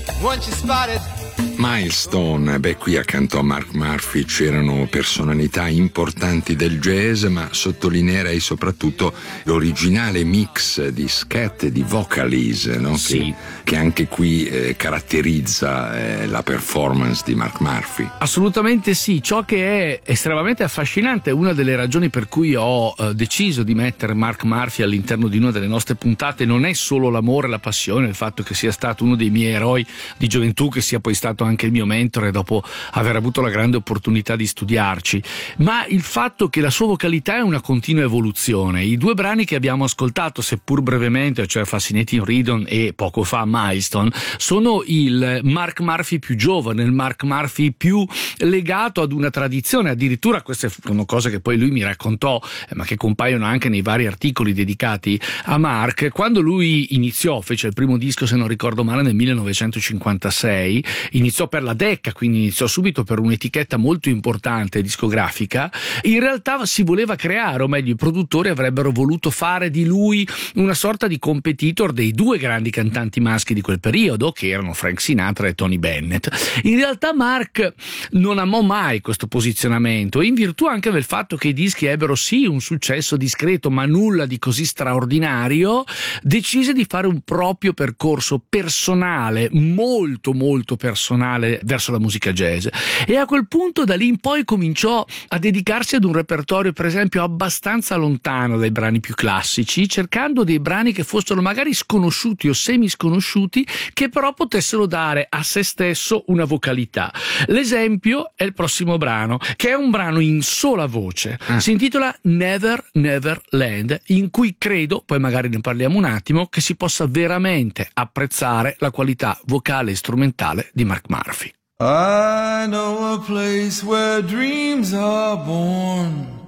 Once you spotted. Milestone, qui accanto a Mark Murphy c'erano personalità importanti del jazz, ma sottolineerei soprattutto l'originale mix di scat e di vocalise, no? Sì. Che anche qui caratterizza la performance di Mark Murphy. Assolutamente sì, ciò che è estremamente affascinante, una delle ragioni per cui ho deciso di mettere Mark Murphy all'interno di una delle nostre puntate, non è solo l'amore, la passione, il fatto che sia stato uno dei miei eroi di gioventù, che sia poi stato anche il mio mentore dopo aver avuto la grande opportunità di studiarci, ma il fatto che la sua vocalità è una continua evoluzione. I due brani che abbiamo ascoltato, seppur brevemente, cioè Fascinating Rhythm e poco fa Milestone, sono il Mark Murphy più giovane, il Mark Murphy più legato ad una tradizione. Addirittura queste sono cose che poi lui mi raccontò, ma che compaiono anche nei vari articoli dedicati a Mark. Quando lui iniziò, fece il primo disco, se non ricordo male, nel 1956, iniziò per la Decca, quindi iniziò subito per un'etichetta molto importante discografica. In realtà si voleva creare, o meglio i produttori avrebbero voluto fare di lui una sorta di competitor dei due grandi cantanti maschi di quel periodo, che erano Frank Sinatra e Tony Bennett. In realtà Mark non amò mai questo posizionamento, in virtù anche del fatto che i dischi ebbero sì un successo discreto ma nulla di così straordinario, decise di fare un proprio percorso personale, molto molto personale, verso la musica jazz, e a quel punto da lì in poi cominciò a dedicarsi ad un repertorio per esempio abbastanza lontano dai brani più classici, cercando dei brani che fossero magari sconosciuti o semisconosciuti, che però potessero dare a se stesso una vocalità. L'esempio è il prossimo brano, che è un brano in sola voce, si intitola Never Never Land, in cui credo, poi magari ne parliamo un attimo, che si possa veramente apprezzare la qualità vocale e strumentale di Mark Murphy. I know a place where dreams are born,